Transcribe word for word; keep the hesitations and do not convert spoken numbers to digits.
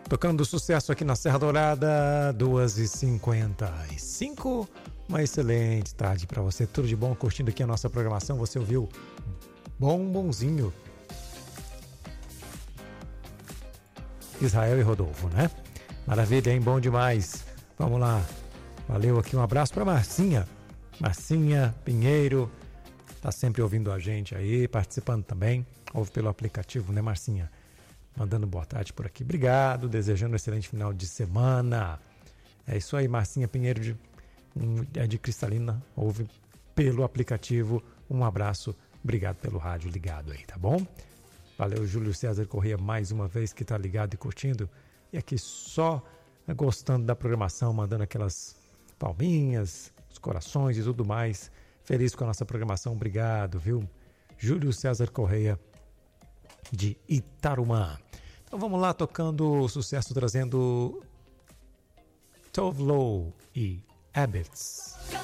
Tocando sucesso aqui na Serra Dourada, duas e cinquenta e cinco. Uma excelente tarde para você, tudo de bom, curtindo aqui a nossa programação. Você ouviu Bombonzinho, Israel e Rodolfo, né? Maravilha, hein? Bom demais. Vamos lá. Valeu aqui, um abraço para Marcinha. Marcinha Pinheiro, tá sempre ouvindo a gente aí, participando também. Ouve pelo aplicativo, né, Marcinha? Mandando boa tarde por aqui. Obrigado, desejando um excelente final de semana. É isso aí, Marcinha Pinheiro de, é de Cristalina, ouve pelo aplicativo. Um abraço, obrigado pelo rádio ligado aí, tá bom? Valeu, Júlio César Corrêa, mais uma vez que tá ligado e curtindo. E aqui só gostando da programação, mandando aquelas palminhas, os corações e tudo mais. Feliz com a nossa programação, obrigado, viu? Júlio César Corrêa, de Itarumã. Então vamos lá, tocando sucesso, trazendo Tove Lo e Abbots.